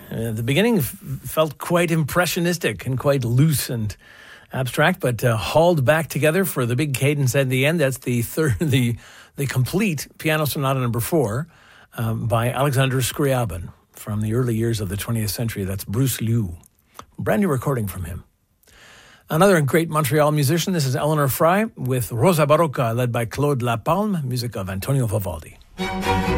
The beginning felt quite impressionistic and quite loose and abstract, but hauled back together for the big cadence at the end. That's the complete Piano Sonata Number 4 by Alexander Scriabin from the early years of the 20th century. That's Bruce Liu. Brand new recording from him. Another great Montreal musician, this is Eleanor Fry with Rosa Barocca, led by Claude Lapalme, music of Antonio Vivaldi.